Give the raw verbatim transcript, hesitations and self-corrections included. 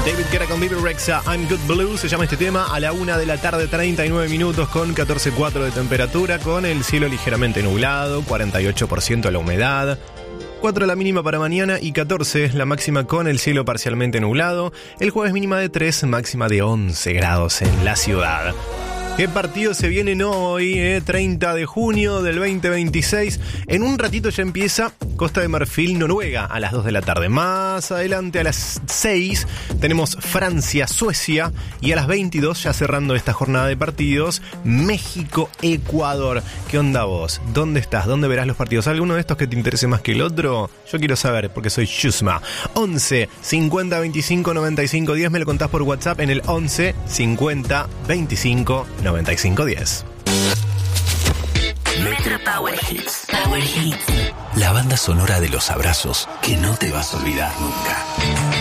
David Guetta con Bebe Rexha, I'm Good Blue, se llama este tema, a la una de la tarde, treinta y nueve minutos, con catorce coma cuatro de temperatura, con el cielo ligeramente nublado, cuarenta y ocho por ciento la humedad, cuatro la mínima para mañana y catorce la máxima con el cielo parcialmente nublado, el jueves mínima de tres, máxima de once grados en la ciudad. ¿Qué partidos se vienen hoy? Eh? treinta de junio del veinte veintiséis. En un ratito ya empieza Costa de Marfil, Noruega, a las dos de la tarde. Más adelante, a las seis, tenemos Francia, Suecia. Y a las veintidós, ya cerrando esta jornada de partidos, México, Ecuador. ¿Qué onda vos? ¿Dónde estás? ¿Dónde verás los partidos? ¿Alguno de estos que te interese más que el otro? Yo quiero saber, porque soy Shusma. once cincuenta veinticinco noventa y cinco diez. Me lo contás por WhatsApp en el once cincuenta veinticinco noventa y cinco diez. Metro Power Hits. Power Hits. La banda sonora de los abrazos que no te vas a olvidar nunca.